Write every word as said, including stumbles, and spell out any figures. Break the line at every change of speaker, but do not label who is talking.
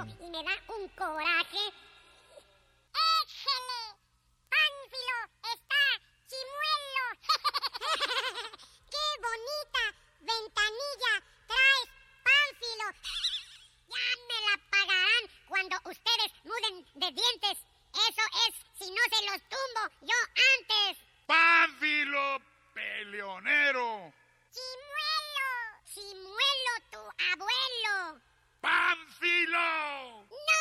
y me da un coraje. ¡Échele! ¡Pánfilo está chimuelo! ¡Qué bonita ventanilla traes, Pánfilo! Ya me la pagarán cuando ustedes muden de dientes. Eso es si no se los tumbo yo antes.
¡Pánfilo, peleonero!